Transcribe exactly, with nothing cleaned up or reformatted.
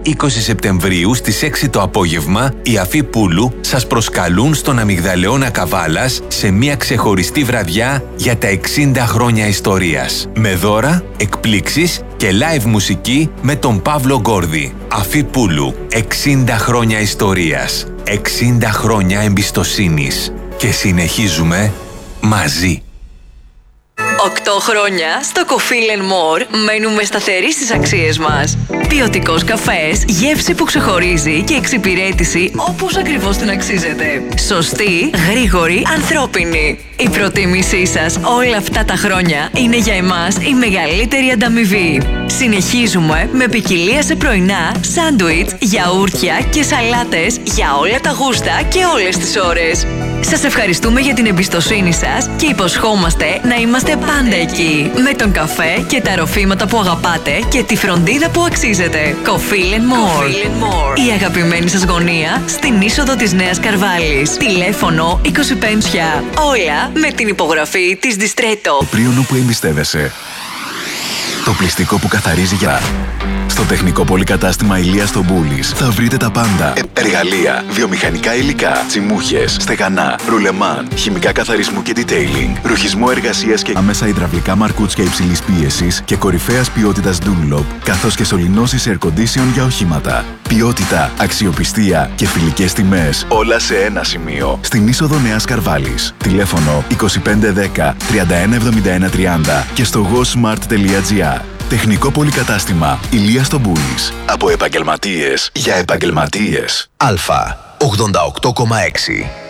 είκοσι Σεπτεμβρίου στις έξι το απόγευμα, οι Αφίπουλου σας προσκαλούν στον Αμυγδαλεώνα Καβάλας σε μια ξεχωριστή βραδιά για τα εξήντα χρόνια ιστορίας. Με δώρα, εκπλήξεις και live μουσική με τον Παύλο Γκόρδη. Αφίπουλου, εξήντα χρόνια ιστορίας, εξήντα χρόνια εμπιστοσύνης. Και συνεχίζουμε μαζί. Οκτώ χρόνια στο Coffee and More μένουμε σταθεροί στις αξίες μας. Ποιοτικός καφές, γεύση που ξεχωρίζει και εξυπηρέτηση όπως ακριβώς την αξίζετε. Σωστή, γρήγορη, ανθρώπινη. Η προτίμησή σας όλα αυτά τα χρόνια είναι για εμάς η μεγαλύτερη ανταμοιβή. Συνεχίζουμε με ποικιλία σε πρωινά, σάντουιτς, γιαούρτια και σαλάτες για όλα τα γούστα και όλες τις ώρες. Σας ευχαριστούμε για την εμπιστοσύνη σας και υποσχόμαστε να είμαστε πάντα εκεί. Με τον καφέ και τα ροφήματα που αγαπάτε και τη φροντίδα που αξίζετε. Coffee and More. Η αγαπημένη σας γωνία στην είσοδο της Νέας Καρβάλης. Τηλέφωνο είκοσι πέντε. Όλα με την υπογραφή της Distretto. Το πρίονο που εμπιστεύεσαι. Το πλυστικό που καθαρίζει για... Στο τεχνικό πολυκατάστημα Ηλίας στο Μπούλης θα βρείτε τα πάντα. Ε, εργαλεία, βιομηχανικά υλικά, τσιμούχες, στεγανά, ρουλεμάν, χημικά καθαρισμού και detailing, ρουχισμό εργασίας και άμεσα υδραυλικά μαρκούτσια υψηλής πίεσης και κορυφαίας ποιότητας Dunlop, καθώς και σωληνώσεις air condition για οχήματα. Ποιότητα, αξιοπιστία και φιλικές τιμές, όλα σε ένα σημείο. Στην είσοδο Νέας Καρβάλης. Τηλέφωνο είκοσι πέντε δέκα τριάντα ένα εβδομήντα ένα τριάντα και στο gosmart τελεία gr. Τεχνικό πολυκατάστημα Ηλίας στο Μπούλης. Από επαγγελματίες για επαγγελματίες. Αλφα ογδόντα οκτώ κόμμα έξι.